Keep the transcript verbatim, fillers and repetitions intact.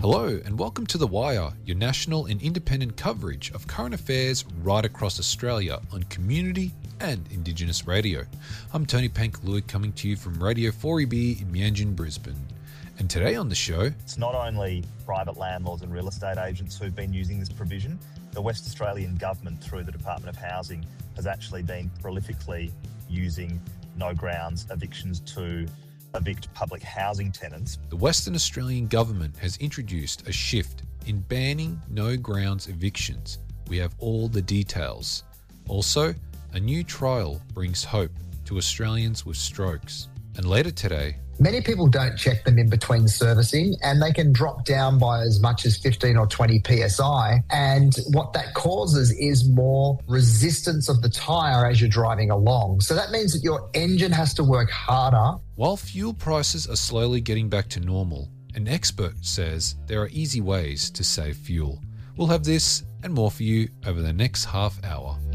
Hello and welcome to The Wire, your national and independent coverage of current affairs right across Australia on community and Indigenous radio. I'm Tony Pankalui coming to you from Radio four E B in Meanjin, Brisbane. And today on the show... It's not only private landlords and real estate agents who've been using this provision. The West Australian Government, through the Department of Housing, has actually been prolifically using no grounds evictions to evict public housing tenants. The Western Australian Government has introduced a shift in banning no grounds evictions. We have all the details. Also, a new trial brings hope to Australians with strokes. And later today... Many people don't check them in between servicing and they can drop down by as much as fifteen or twenty P S I. And what that causes is more resistance of the tyre as you're driving along. So that means that your engine has to work harder. While fuel prices are slowly getting back to normal, an expert says there are easy ways to save fuel. We'll have this and more for you over the next half hour.